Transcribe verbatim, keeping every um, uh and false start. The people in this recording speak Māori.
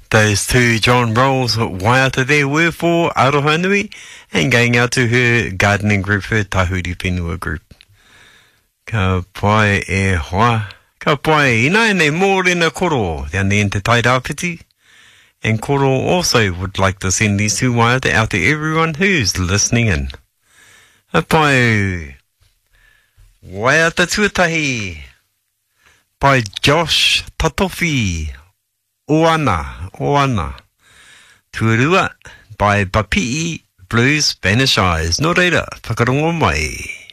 Those two John Rolls waiata there were for Aroha Nui and going out to her gardening group, her Tahuri Whenua group. Ka pai e hoa. Ka pai ina nei mōrena koro down there in Te Tairāwhiti. And Koro also would like to send these two waiata out to everyone who's listening in. Ka pai waiata tuatahi. By Josh Tatofi. Oana, Oana. Tuarua by Bapi'i Blues Spanish Eyes. No reira, whakarongo mai.